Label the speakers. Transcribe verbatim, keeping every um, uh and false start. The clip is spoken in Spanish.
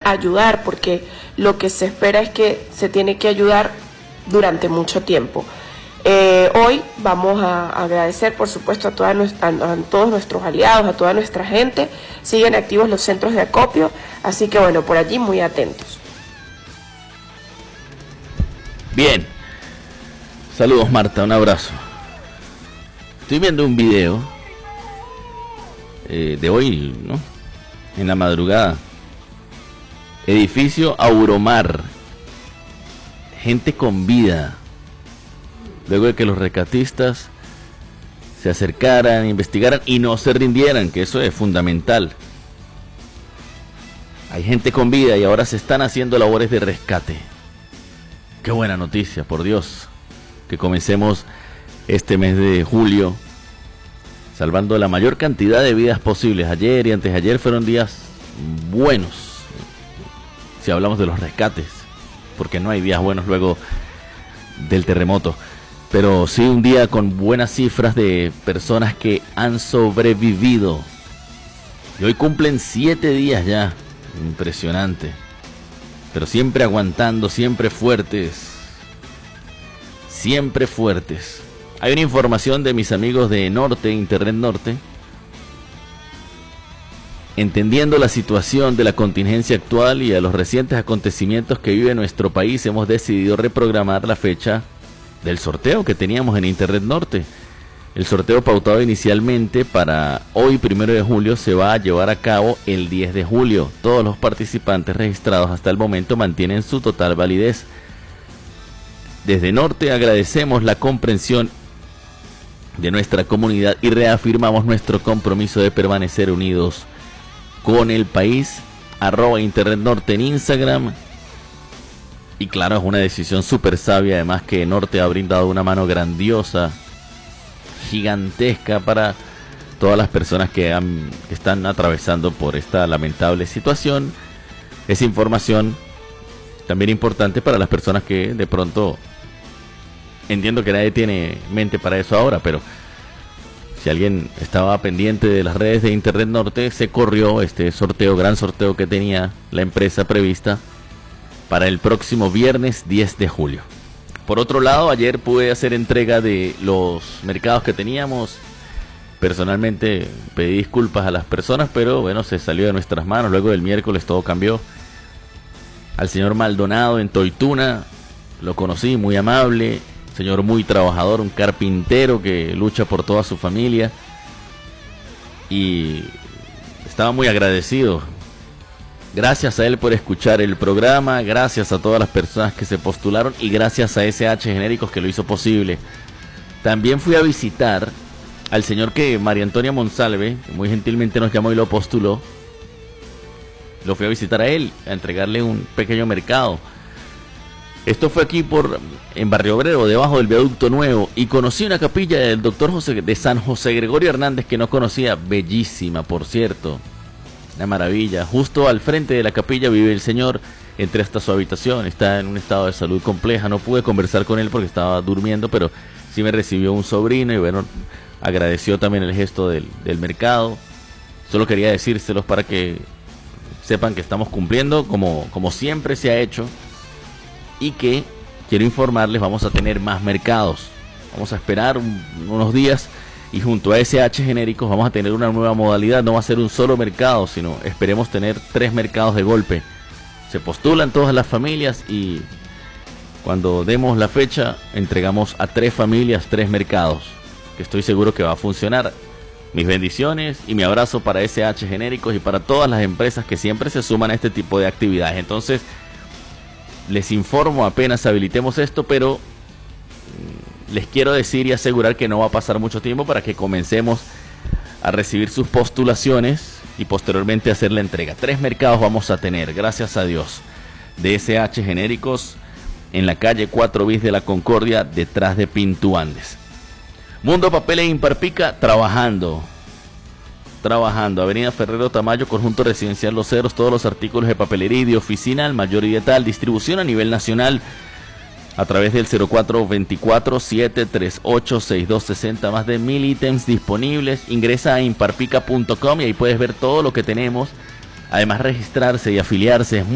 Speaker 1: ayudar, porque lo que se espera es que se tiene que ayudar durante mucho tiempo. Eh, hoy vamos a agradecer, por supuesto, a, toda nuestra, a todos nuestros aliados, a toda nuestra gente. Siguen activos los centros de acopio, así que bueno, por allí muy atentos.
Speaker 2: Bien. Saludos, Marta, un abrazo. Estoy viendo un video eh, de hoy, ¿no? En la madrugada. Edificio Auromar. Gente con vida. Luego de que los rescatistas se acercaran, investigaran y no se rindieran, que eso es fundamental. Hay gente con vida y ahora se están haciendo labores de rescate. Qué buena noticia, por Dios. Que comencemos este mes de julio salvando la mayor cantidad de vidas posibles. Ayer y antes de ayer fueron días buenos, si hablamos de los rescates, porque no hay días buenos luego del terremoto. Pero sí un día con buenas cifras de personas que han sobrevivido. Y hoy cumplen siete días ya. Impresionante. Pero siempre aguantando, siempre fuertes. Siempre fuertes. Hay una información de mis amigos de Norte, Internet Norte. Entendiendo la situación de la contingencia actual y a los recientes acontecimientos que vive nuestro país, hemos decidido reprogramar la fecha del sorteo que teníamos en Internet Norte. El sorteo pautado inicialmente para hoy, primero de julio, se va a llevar a cabo el diez de julio. Todos los participantes registrados hasta el momento mantienen su total validez. Desde Norte agradecemos la comprensión de nuestra comunidad y reafirmamos nuestro compromiso de permanecer unidos con el país. Arroba Internet Norte en Instagram. Y claro, es una decisión súper sabia, además que Norte ha brindado una mano grandiosa, gigantesca para todas las personas que, han, que están atravesando por esta lamentable situación. Esa información también importante para las personas que de pronto, entiendo que nadie tiene mente para eso ahora, pero si alguien estaba pendiente de las redes de Internet Norte, se corrió este sorteo, gran sorteo que tenía la empresa prevista para el próximo viernes diez de julio. Por otro lado, ayer pude hacer entrega de los mercados que teníamos. Personalmente pedí disculpas a las personas, pero bueno, se salió de nuestras manos. Luego del miércoles todo cambió. Al señor Maldonado en Toituna, lo conocí, muy amable, señor muy trabajador, un carpintero que lucha por toda su familia. Y estaba muy agradecido. Gracias a él por escuchar el programa, gracias a todas las personas que se postularon y gracias a S H Genéricos que lo hizo posible. También fui a visitar al señor que María Antonia Monsalve, que muy gentilmente nos llamó y lo postuló. Lo fui a visitar a él, a entregarle un pequeño mercado. Esto fue aquí por en Barrio Obrero, debajo del Viaducto Nuevo, y conocí una capilla del doctor José, de San José Gregorio Hernández que no conocía, bellísima por cierto. Una maravilla. Justo al frente de la capilla vive el señor. Entré hasta su habitación. Está en un estado de salud compleja. No pude conversar con él porque estaba durmiendo, pero sí me recibió un sobrino y bueno, agradeció también el gesto del, del mercado. Solo quería decírselos para que sepan que estamos cumpliendo como, como siempre se ha hecho y que quiero informarles, vamos a tener más mercados. Vamos a esperar un, unos días. Y junto a S H Genéricos vamos a tener una nueva modalidad. No va a ser un solo mercado, sino esperemos tener tres mercados de golpe. Se postulan todas las familias y cuando demos la fecha entregamos a tres familias, tres mercados, que estoy seguro que va a funcionar. Mis bendiciones y mi abrazo para S H Genéricos y para todas las empresas que siempre se suman a este tipo de actividades. Entonces, les informo apenas habilitemos esto, pero les quiero decir y asegurar que no va a pasar mucho tiempo para que comencemos a recibir sus postulaciones y posteriormente hacer la entrega. Tres mercados vamos a tener, gracias a Dios, de S H Genéricos en la calle cuatro bis de la Concordia, detrás de Pintuandes. Mundo Papel e Imparpica, trabajando, trabajando. Avenida Ferrero Tamayo, Conjunto Residencial Los Ceros, todos los artículos de papelería y de oficina, al mayor y de tal, distribución a nivel nacional, a través del cero cuatro veinticuatro, setecientos treinta y ocho, sesenta y dos sesenta, más de mil ítems disponibles. Ingresa a imparpica punto com y ahí puedes ver todo lo que tenemos. Además, registrarse y afiliarse es muy